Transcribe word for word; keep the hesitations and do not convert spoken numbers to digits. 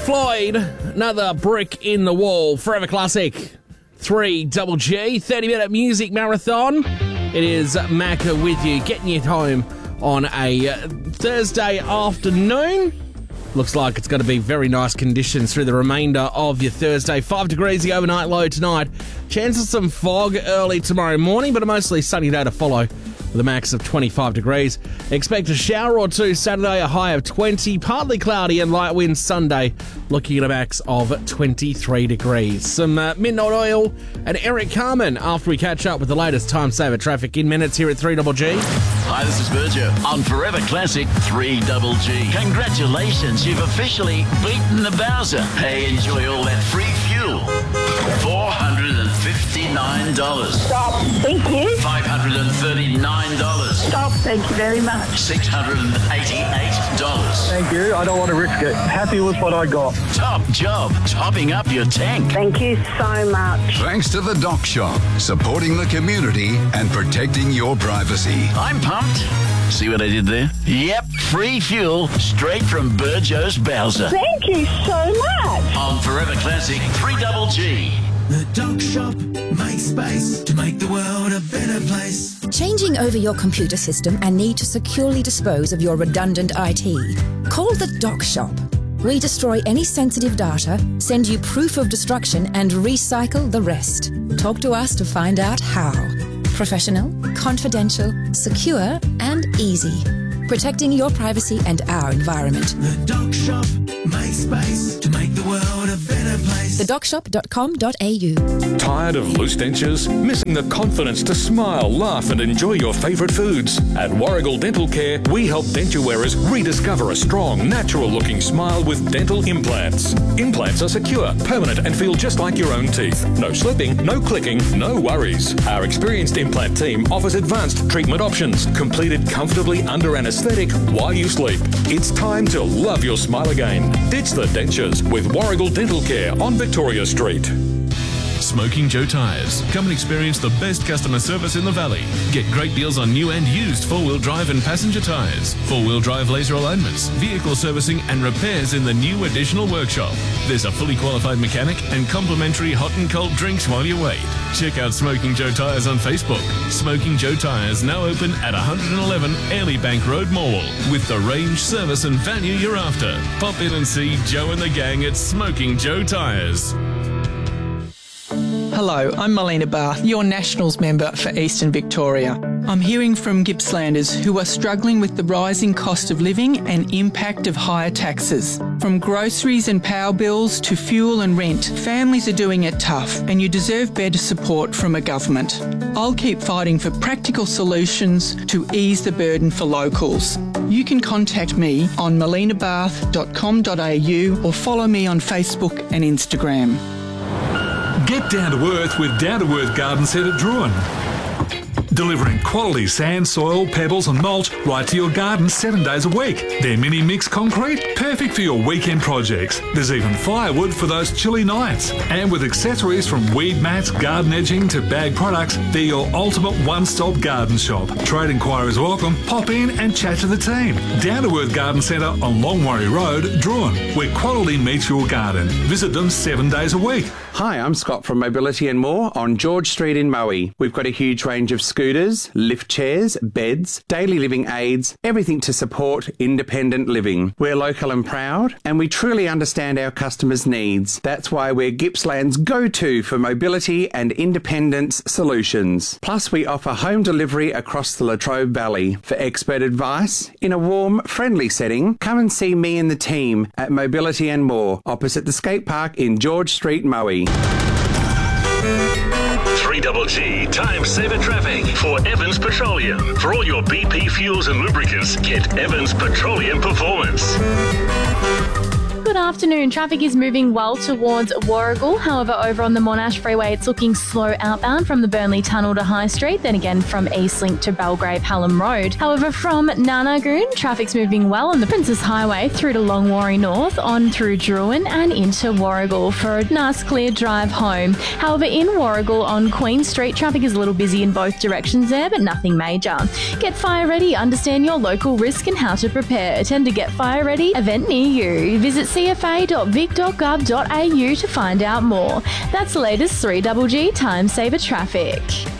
Floyd, another brick in the wall. Forever Classic. three double G, thirty-minute music marathon. It is Macca with you, getting you home on a Thursday afternoon. Looks like it's going to be very nice conditions through the remainder of your Thursday. Five degrees the overnight low tonight. Chance of some fog early tomorrow morning, but a mostly sunny day to follow with a max of twenty-five degrees. Expect a shower or two Saturday, a high of twenty. Partly cloudy and light winds Sunday, looking at a max of twenty-three degrees. Some uh, Midnight Oil and Eric Carmen after we catch up with the latest time saver traffic in minutes here at three double G. Hi, this is Berger on Forever Classic three double G. Congratulations, you've officially beaten the Bowser. Hey, enjoy all that free fuel. four hundred fifty-nine dollars. Stop. Thank you. five hundred thirty-nine dollars. Stop. Thank you very much. six hundred eighty-eight dollars. Thank you. I don't want to risk it. Happy with what I got. Top job, topping up your tank. Thank you so much. Thanks to the Doc Shop, supporting the community and protecting your privacy. I'm pumped. See what I did there? Yep, free fuel straight from Burjo's Bowser. Thank you so much. On Forever Classic three double G. The Doc Shop makes space to make the world a better place. Changing over your computer system and need to securely dispose of your redundant I T? Call the Doc Shop. We destroy any sensitive data, send you proof of destruction and recycle the rest. Talk to us to find out how. Professional, confidential, secure and easy. Protecting your privacy and our environment. The Doc Shop makes space to make the world a better place. the doc shop dot com dot a u. Tired of loose dentures? Missing the confidence to smile, laugh and enjoy your favourite foods? At Warrigal Dental Care, we help denture wearers rediscover a strong, natural-looking smile with dental implants. Implants are secure, permanent and feel just like your own teeth. No slipping, no clicking, no worries. Our experienced implant team offers advanced treatment options, completed comfortably under anaesthetic while you sleep. It's time to love your smile again. Ditch the dentures with Warrigal Dental Care on Victoria Street. Smoking Joe Tyres. Come and experience the best customer service in the valley. Get great deals on new and used four-wheel drive and passenger tyres, four-wheel drive laser alignments, vehicle servicing and repairs in the new additional workshop. There's a fully qualified mechanic and complimentary hot and cold drinks while you wait. Check out Smoking Joe Tyres on Facebook. Smoking Joe Tyres now open at one eleven Airliebank Road, Morwell, with the range, service and value you're after. Pop in and see Joe and the gang at Smoking Joe Tyres. Hello, I'm Melina Barth, your Nationals member for Eastern Victoria. I'm hearing from Gippslanders who are struggling with the rising cost of living and impact of higher taxes. From groceries and power bills to fuel and rent, families are doing it tough and you deserve better support from a government. I'll keep fighting for practical solutions to ease the burden for locals. You can contact me on melina barth dot com dot a u or follow me on Facebook and Instagram. Get down to earth with Down to Earth Garden Centre Druin. Delivering quality sand, soil, pebbles and mulch right to your garden seven days a week. Their mini mix concrete, perfect for your weekend projects. There's even firewood for those chilly nights. And with accessories from weed mats, garden edging to bag products, they're your ultimate one-stop garden shop. Trade inquiries welcome. Pop in and chat to the team. Down to Earth Garden Centre on Longwarry Road, Druin, where quality meets your garden. Visit them seven days a week. Hi, I'm Scott from Mobility and More on George Street in Moe. We've got a huge range of scooters, lift chairs, beds, daily living aids, everything to support independent living. We're local and proud, and we truly understand our customers' needs. That's why we're Gippsland's go-to for mobility and independence solutions. Plus, we offer home delivery across the Latrobe Valley. For expert advice, in a warm, friendly setting, come and see me and the team at Mobility and More, opposite the skate park in George Street, Moe. three double G Time Saver Traffic for Evans Petroleum. For all your B P fuels and lubricants, get Evans Petroleum Performance. Good afternoon. Traffic is moving well towards Warrigal. However, over on the Monash Freeway, it's looking slow outbound from the Burnley Tunnel to High Street, then again from Eastlink to Belgrave Hallam Road. However, from Nanagoon, traffic's moving well on the Princess Highway through to Longwarry North, on through Druin and into Warrigal for a nice clear drive home. However, in Warrigal on Queen Street, traffic is a little busy in both directions there, but nothing major. Get fire ready, understand your local risk and how to prepare. Attend a Get Fire Ready event near you. Visit c f f a dot vic dot gov dot a u to find out more. That's the latest three G G Time Saver traffic.